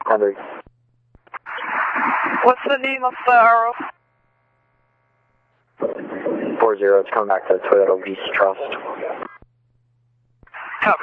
10-3. What's the name of the RO? 40, it's coming back to Toyota Lease Trust.